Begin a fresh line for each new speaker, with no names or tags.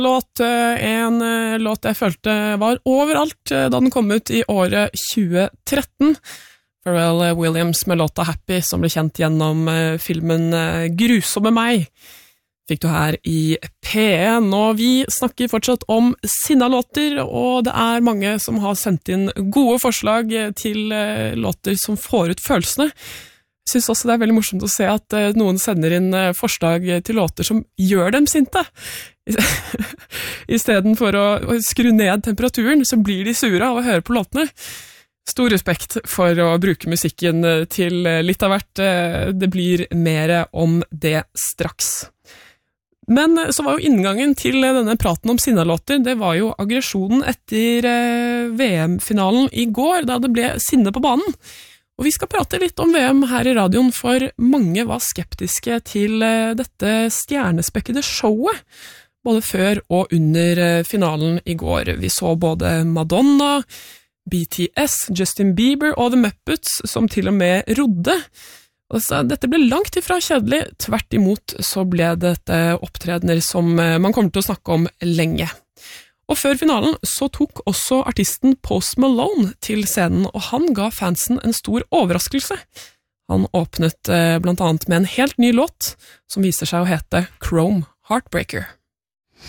En låt jeg følte var overalt da den kom ut i året 2013. Pharrell Williams med låta Happy, som ble kjent gjennom filmen Grusomme meg, fikk du her i P1. Og vi snakker fortsatt om sinnalåter, og det er mange som har sendt inn gode forslag til låter som får ut følelsene. Jeg synes også det er veldig morsomt å se at noen sender inn forslag til låter som gjør dem sinte. I stedet for å skru ned temperaturen, så blir de sure av å høre på låtene. Stor respekt for å bruke musikken til litt av hvert. Det blir mer om det straks. Men så var jo inngangen til denne praten om sinnalåter, det var jo aggresjonen etter VM-finalen i går, da det ble sinne på banen. Og vi skal prate litt om VM her i radioen, for mange var skeptiske til dette stjernespekkede showet, både før og under finalen i går. Vi så både Madonna, BTS, Justin Bieber og The Muppets, som til og med rodde. Dette ble langt ifra kjedelig, tvert imot så ble dette opptredener som man kommer til å snakke om lenge. Og før finalen så tok også artisten Post Malone til scenen, og han ga fansen en stor overraskelse. Han åpnet blant annet med en helt ny låt, som viser seg å hete Chrome Heartbreaker.